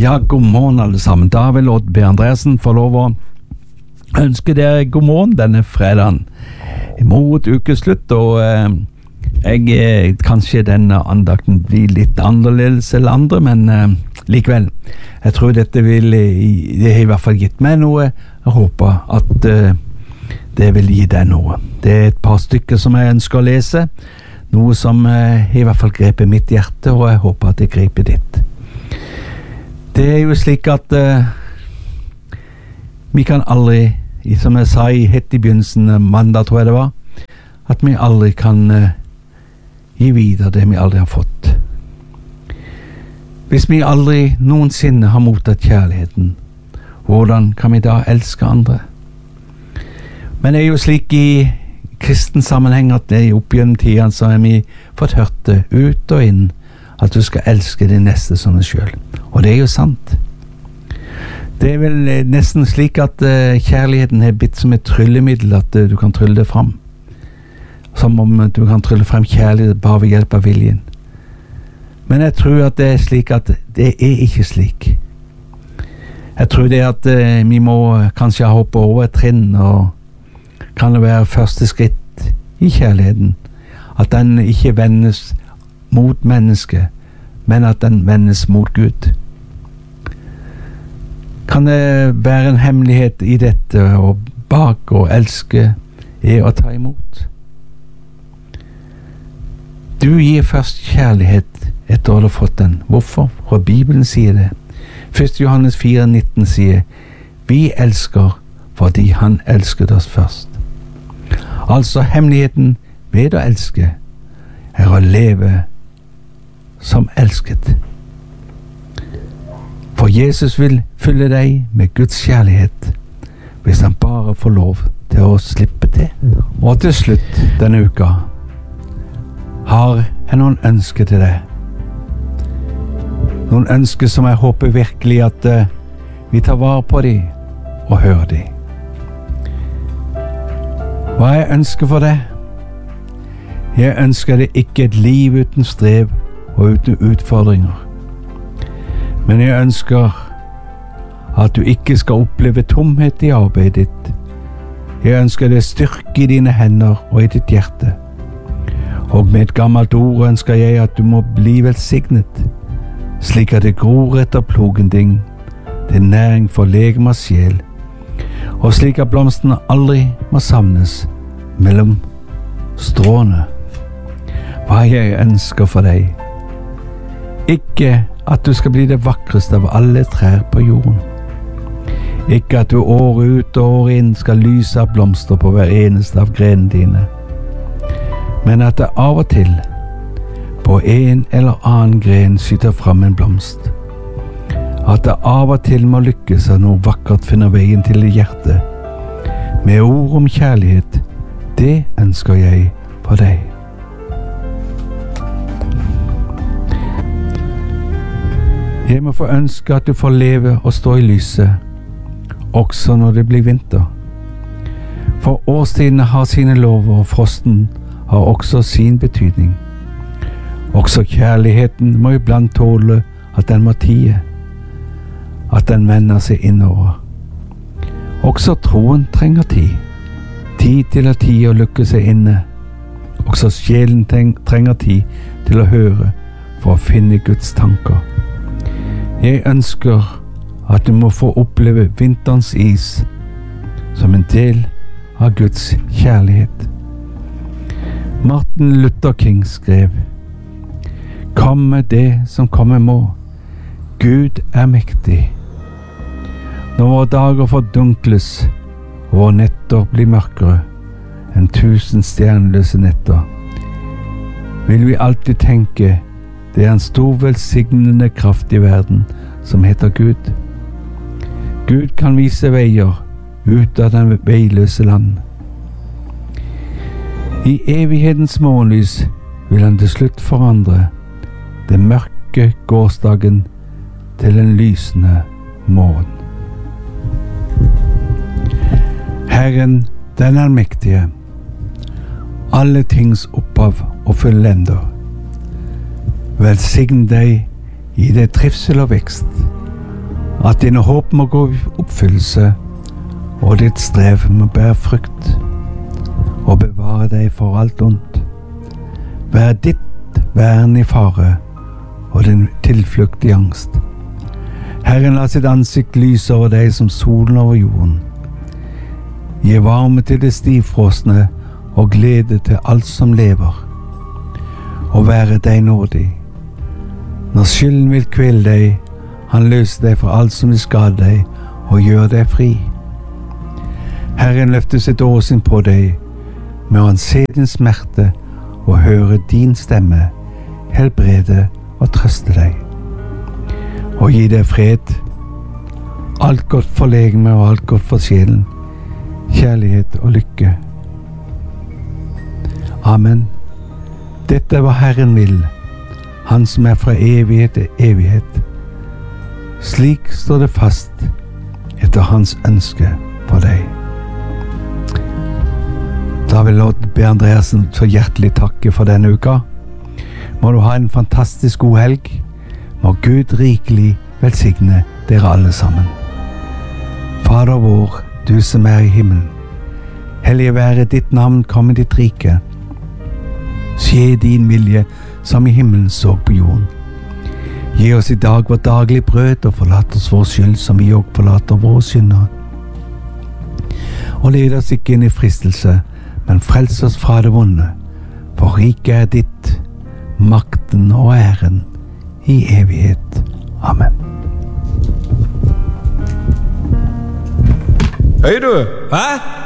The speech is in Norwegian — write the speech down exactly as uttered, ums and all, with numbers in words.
Ja, god morgen alle sammen. Da vil Odd B. Andreassen få lov å ønske dere god morgen denne fredagen mot ukeslutt, og eh, jeg, eh, kanskje denne andakten blir litt annerledes enn andre, men eh, likevel, jeg tror dette vil, det har i hvert fall gitt meg noe. Jeg håper at eh, det vil gi deg noe. Det er et par stykker som jeg ønsker å lese, noe som eh, i hvert fall greper mitt hjerte, og jeg håper at det griper ditt. Det er jo slik at uh, vi kan aldri, som jeg sa i helt i begynnelsen, mandag tror jeg det var, at vi aldri kan uh, gi videre det vi aldri har fått. Hvis vi aldri noensinne har mottatt kjærligheten, hvordan kan vi da elske andre? Men det er jo slik i kristen sammenheng at det er opp gjennom tiden så har vi fått hørt det ut og inn, at du skal elske din neste som deg selv. Og det er jo sant. Det er vel nesten slik at uh, kjærligheten er blitt som et tryllemiddel, at uh, du kan trylle det fram. Som om uh, du kan trylle frem kjærlighet bare ved hjelp av viljen. Men jeg tror at det er slik at det er ikke slik. Jeg tror det at uh, vi må kanskje hoppe over et trinn, og kan det være første skritt i kjærligheten. At den ikke vendes mot mennesket, men at den vendes mot Gud. Kan det være en hemmelighet i dette, og bak og elske er å ta imot? Du gir først kjærlighet etter å ha fått den. Hvorfor? For Bibelen sier det. første Johannes fire nitten sier, vi elsker fordi han elsket oss først. Altså hemmeligheten ved å elske er å leve som elsket. For Jesus vil fylle deg med Guds kjærlighet hvis han bare får lov til å slippe til. Og til slutt denne uka har jeg noen ønsker til deg. Noen ønsker som jeg håper virkelig at uh, vi tar vare på dem og hører dem. Hva jeg ønsker for deg? Jeg ønsker deg ikke et liv uten strev og uten utfordringer. Men jeg ønsker at du ikke skal oppleve tomhet i arbeidet ditt. Jeg ønsker deg styrke i dine hender og i ditt hjerte. Og med et gammelt ord ønsker jeg at du må bli velsignet, slik at det gror etter plogen din, til næring for legeme og sjel, og slik at blomstene aldri må savnes mellom stråene. Hva jeg ønsker for deg? Ikke at du skal bli det vakreste av alle trær på jorden. Ikke at du år ut og år inn skal lyse av blomster på hver eneste av grenene dine. Men at det av og til på en eller annen gren skyter fram en blomst. At det av og til må lykkes at noe vakkert finner veien til ditt hjerte. Med ord om kjærlighet, det ønsker jeg for deg. Jeg må få ønske at du får leve og stå i lyset, også når det blir vinter. For årstidene har sine lover, og frosten har også sin betydning. Også kjærligheten må iblant tåle at den må tie, at den vender seg innover. Også troen trenger tid, tid til å tie og lukke seg inne. Også sjelen trenger tid til å høre for å finne Guds tanker. Jeg ønsker at du må få oppleve vinterens is som en del av Guds kjærlighet. Martin Luther King skrev, komme det som komme må, Gud er mektig. Når våre dager fordunkles og våre netter blir mørkere enn tusen stjerneløse netter, vil vi alltid tenke det er en stor velsignende kraft i verden som heter Gud. Gud kan vise veier ut av den veiløse land. I evighetens morgenlys vil han til slutt forandre det mørke gårsdagen til en lysende morgen. Herren, den allmektige, alle tings opphav og fullender, velsign deg i det trivsel og vekst, at dine håp må gå i oppfyllelse, og ditt strev må bære frukt, og bevare deg for alt ondt. Vær ditt vern i fare, og din tilflukt i angst. Herren la sitt ansikt lyse over deg som solen over jorden. Gi varme til det stivfrosne, og glede til alt som lever, og være deg nådig. Når skylden vil kvele deg, han løser deg fra alt som vil skade deg, og gjør deg fri. Herren løfter sitt åsyn på deg, med å han se din smerte, og høre din stemme, helbrede og trøste deg, og gi deg fred, alt godt for legeme og alt godt for sjelen, kjærlighet og lykke. Amen. Dette er hva Herren vil, han som er fra evighet til evighet. Slik står det fast etter hans ønske for deg. Da vil jeg be Andreasen så hjertelig takke for denne uka. Må du ha en fantastisk god helg. Må Gud rikelig velsigne dere alle sammen. Fader vår, du som er i himmelen. Hellige være ditt navn, kom i ditt rike. Skje din vilje, som i himmelen så på jorden. Gi oss i dag vårt daglig brød, og forlat oss vår skyld, som vi også forlater våre syndere. Og led oss ikke inn i fristelse, men frels oss fra det vonde. For riket er ditt, makten og æren i evighet. Amen. Hei du! Hæ?